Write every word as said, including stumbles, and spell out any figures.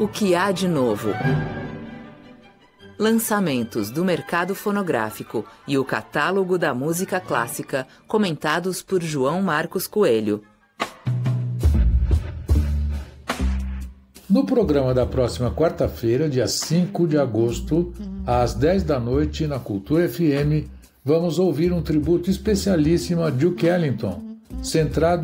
O que há de novo? Lançamentos do mercado fonográfico e o catálogo da música clássica, comentados por João Marcos Coelho. No programa da próxima quarta-feira, dia cinco de agosto, às dez da noite, na Cultura F M, vamos ouvir um tributo especialíssimo a Duke Ellington, centrado